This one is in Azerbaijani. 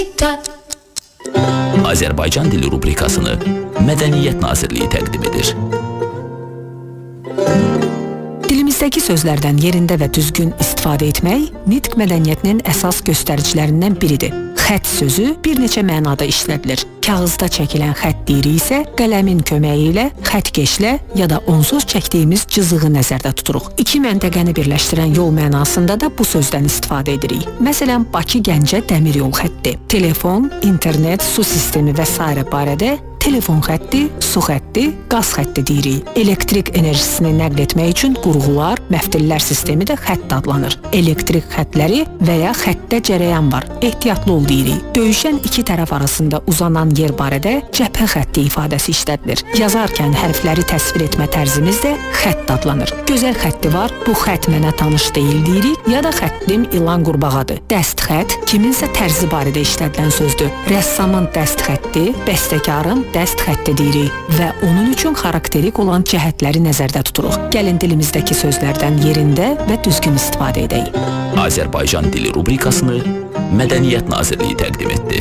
Azərbaycan dili rubrikasını Mədəniyyət Nazirliyi təqdim edir. Dilimizdəki sözlərdən yerində və düzgün istifadə etmək nitq mədəniyyətinin əsas göstəricilərindən biridir. Xətt sözü bir neçə mənada işlədilir. Kağızda çəkilən xətt deyiri isə qələmin köməyi ilə xəttkeşlə ya da onsuz çəkdiyimiz cızığı nəzərdə tuturuq. İki məntəqəni birləşdirən yol mənasında da bu sözdən istifadə edirik. Məsələn, Bakı-Gəncə dəmir yol xətti, telefon, internet, su sistemi və s. barədə telefon xətti, su xətti, qaz xətti deyirik. Elektrik enerjisini nəql etmək üçün qurğular, məftillər sistemi də xətt adlanır. Elektrik xəttləri və ya xəttdə cərəyan var, ehtiyatlı ol deyirik. Döyüşən iki tərəf arasında uzanan yer barədə cəbhə xətti ifadəsi işlədilir. Yazarkən hərfləri təsvir etmə tərzimiz də xətt adlanır. Gözəl xətti var, bu xətt mənə tanış deyil deyirik, ya da xəttim ilan qurbağadır. Dəst xətt kiminsə tərzi barədə işlədilən sözdür. Rəssamın dəst xətti, bəstəkarın dəst xətti deyirik və onun üçün xarakterik olan cəhətləri nəzərdə tuturuq. Gəlin dilimizdəki sözlərdən yerində və düzgün istifadə edək. Azərbaycan dili rubrikasını Mədəniyyət Nazirliyi təqdim etdi.